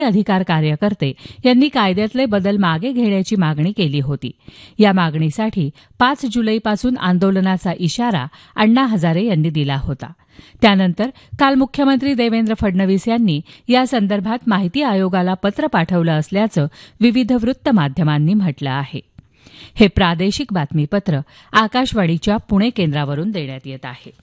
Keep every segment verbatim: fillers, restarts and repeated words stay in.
अधिकार कार्यकर्ते यांनी कायद्यातले बदल मागे घेण्याची मागणी केली होती. या मागणीसाठी पाच जुलैपासून आंदोलनाचा इशारा अण्णा हजारे यांनी दिला होता. त्यानंतर काल मुख्यमंत्री देवेंद्र फडणवीस यांनी या संदर्भात माहिती आयोगाला पत्र पाठवलं असल्याचं विविध वृत्तमाध्यमांनी म्हटलं आहे. हे प्रादेशिक बातमीपत्र आकाशवाणीच्या पुणे केंद्रावरून देण्यात येत आहे.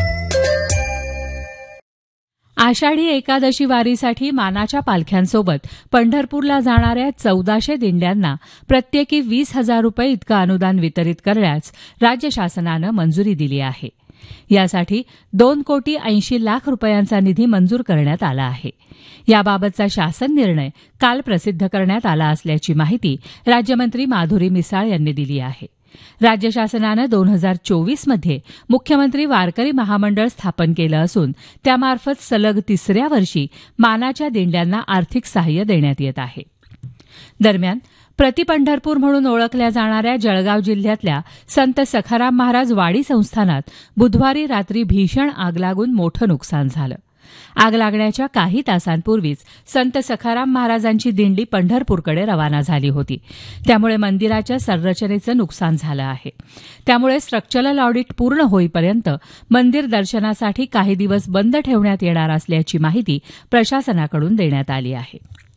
आषाढी एकादशी वारीसाठी मानाच्या पालख्यांसोबत पंढरपूरला जाणाऱ्या चौदाशे दिंड्यांना प्रत्येकी वीस हजार रुपये इतकं अनुदान वितरित करण्यास राज्य शासनानं मंजुरी दिली आहे. यासाठी दोन कोटी ऐंशी लाख रुपयांचा निधी मंजूर करण्यात आला आहे. याबाबतचा शासन निर्णय काल प्रसिद्ध करण्यात आला असल्याची माहिती राज्यमंत्री माधुरी मिसाळ यांनी दिली आहे. राज्य शासनानं दोन हजार चोवीसमध्ये मुख्यमंत्री वारकरी महामंडळ स्थापन केलं असून त्यामार्फत सलग तिसऱ्या वर्षी मानाच्या दिंड्यांना आर्थिक सहाय्य देण्यात येत आहे. दरम्यान प्रतिपंढरपूर म्हणून ओळखल्या जाणाऱ्या जळगाव जिल्ह्यातल्या संत सखाराम महाराज वाडी संस्थानात बुधवारी रात्री भीषण आग लागून मोठं नुकसान झालं. आग लागण्याच्या काही तासांपूर्वीच संत सखाराम महाराजांची दिंडी पंढरपूरकडे रवाना झाली होती. त्यामुळे मंदिराच्या संरचनेचं नुकसान झालं आहे. त्यामुळे स्ट्रक्चरल ऑडिट पूर्ण होईपर्यंत मंदिर दर्शनासाठी काही दिवस बंद ठेवण्यात येणार असल्याची माहिती प्रशासनाकडून देण्यात आली आहे.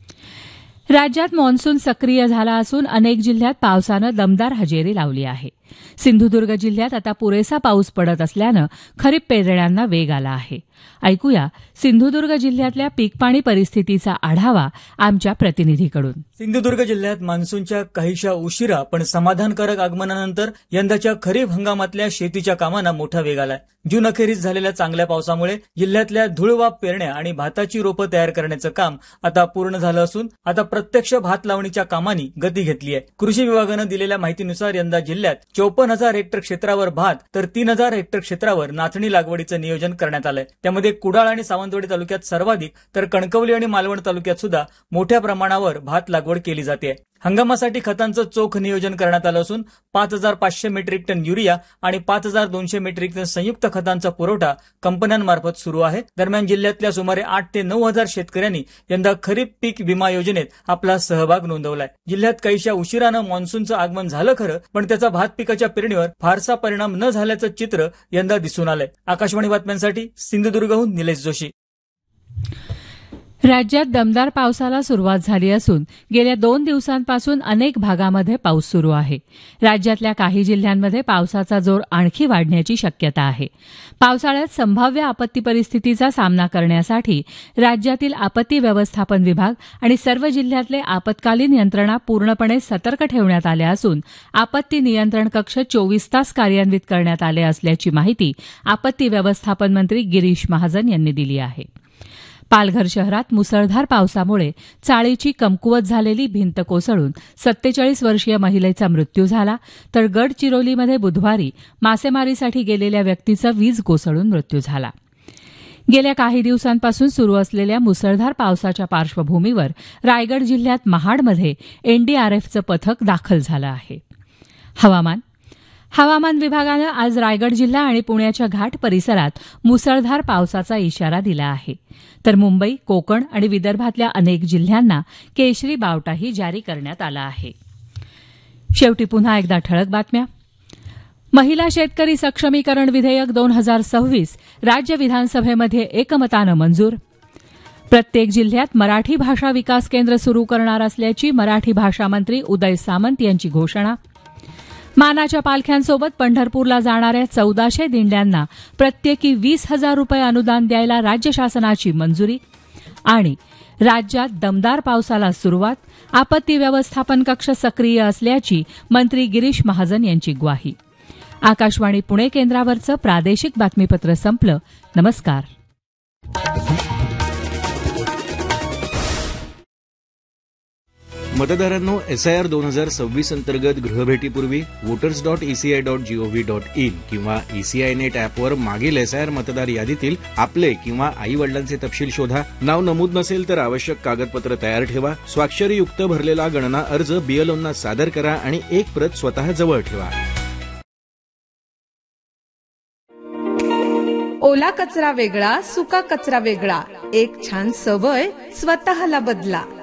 राज्यात मान्सून सक्रिय झाला असून अनेक जिल्ह्यात पावसानं दमदार हजेरी लावली आहे. सिंधुदुर्ग जिल्ह्यात आता पुरेसा पाऊस पडत असल्यानं खरीप पेरण्यांना वेग आला आहे. ऐकूया सिंधुदुर्ग जिल्ह्यातल्या पीकपाणी परिस्थितीचा आढावा आमच्या प्रतिनिधीकडून. सिंधुदुर्ग जिल्ह्यात मान्सूनच्या काहीशा उशिरा पण समाधानकारक आगमनानंतर यंदाच्या खरीप हंगामातल्या शेतीच्या कामांना मोठा वेग आलाय. जून अखेरीस झालेल्या चांगल्या पावसामुळे जिल्ह्यातल्या धुळवाप पेरण्या आणि भाताची रोपं तयार करण्याचं काम आता पूर्ण झालं असून आता प्रत्यक्ष भात लावणीच्या कामांनी गती घेतली आहे. कृषी विभागानं दिलेल्या माहितीनुसार यंदा जिल्ह्यात चौपन्न हजार हेक्टर क्षेत्रावर भात तर तीन हजार हेक्टर क्षेत्रावर नाचणी लागवडीचं नियोजन करण्यात आलंय. त्यामध्ये कुडाळ आणि सावंतवाडी तालुक्यात सर्वाधिक तर कणकवली आणि मालवण तालुक्यात सुद्धा मोठ्या प्रमाणावर भात लागवड केली जाते. हंगामासाठी खतांचं चोख नियोजन करण्यात आलं असून पाच हजार पाचशे मेट्रिक टन युरिया आणि पाच हजार दोनशे मेट्रिक टन संयुक्त खतांचा पुरवठा कंपन्यांमार्फत सुरू आहे. दरम्यान जिल्ह्यातल्या सुमारे आठ ते नऊ हजार शेतकऱ्यांनी यंदा खरीप पीक विमा योजनेत आपला सहभाग नोंदवलाय. जिल्ह्यात काहीशा उशिरानं मान्सूनचं आगमन झालं खरं, पण त्याचा भात पिकाच्या पेरणीवर फारसा परिणाम न झाल्याचं चित्र यंदा दिसून आलंय. आकाशवाणी बातम्यांसाठी सिंधुदुर्गहून निलेश जोशी. राज्यात दमदार पावसाला सुरुवात झाली असून गेल्या दोन दिवसांपासून अनेक भागामध्ये पाऊस सुरू आहे. राज्यातल्या काही जिल्ह्यांमध्ये पावसाचा जोर आणखी वाढण्याची शक्यता आहे. पावसाळ्यात संभाव्य आपत्ती परिस्थितीचा सामना करण्यासाठी राज्यातील आपत्ती व्यवस्थापन विभाग आणि सर्व जिल्ह्यातले आपत्कालीन यंत्रणा पूर्णपणे सतर्क ठेवण्यात आल्या असून आपत्ती नियंत्रण कक्ष चोवीस तास कार्यान्वित करण्यात आले असल्याची माहिती आपत्ती व्यवस्थापन मंत्री गिरीश महाजन यांनी दिली आहे. पालघर शहरात मुसळधार पावसामुळे चाळीची कमकुवत झालेली भिंत कोसळून सत्तेचाळीस वर्षीय महिलेचा मृत्यू झाला, तर गडचिरोलीमध्ये बुधवारी मासेमारीसाठी गेलेल्या व्यक्तीचा वीज कोसळून मृत्यू झाला. गेल्या काही दिवसांपासून सुरू असलेल्या मुसळधार पावसाच्या पार्श्वभूमीवर रायगड जिल्ह्यात महाडमध्ये एनडीआरएफचं पथक दाखल झालं आहे. हवामान हवामान विभागानं आज रायगड जिल्हा आणि पुण्याच्या घाट परिसरात मुसळधार पावसाचा इशारा दिला आहे, तर मुंबई, कोकण आणि विदर्भातल्या अनेक जिल्ह्यांना केशरी बावटाही जारी करण्यात आला आहे. शेवटी पुन्हा एकदा ठळक बातम्या. महिला शेतकरी सक्षमीकरण विधेयक दोन हजार सव्वीस राज्य विधानसभेमध्ये एकमतानं मंजूर. प्रत्येक जिल्ह्यात मराठी भाषा विकास केंद्र सुरू करणार असल्याची मराठी भाषा मंत्री उदय सामंत यांची घोषणा. मानाच्या पालख्यांसोबत पंढरपूरला जाणाऱ्या चौदाशे दिंड्यांना प्रत्येकी वीस हजार रुपये अनुदान द्यायला राज्य शासनाची मंजुरी. आणि राज्यात दमदार पावसाला सुरुवात, आपत्ती व्यवस्थापन कक्ष सक्रिय असल्याची मंत्री गिरीश महाजन यांची ग्वाही. आकाशवाणी पुणे केंद्रावरचं प्रादेशिक बातमीपत्र संपलं. नमस्कार. मतदारांनो, एसआयआर दोन हजार सव्वीस अंतर्गत गृहभेटीपूर्वी voters dot ECI dot G O V dot in किंवा ईसीआय नेट ॲपवर मागील एसआयआर मतदार यादीतील आपले किंवा आई वडिलांचे तपशील शोधा. नाव नमूद नसेल तर आवश्यक कागदपत्र तयार ठेवा. स्वाक्षरीयुक्त भरलेला गणना अर्ज बीएलओंना सादर करा आणि एक प्रत स्वतः जवळ ठेवा. ओला कचरा वेगळा, सुका कचरा वेगळा. एक छान सवय स्वतःला बदला.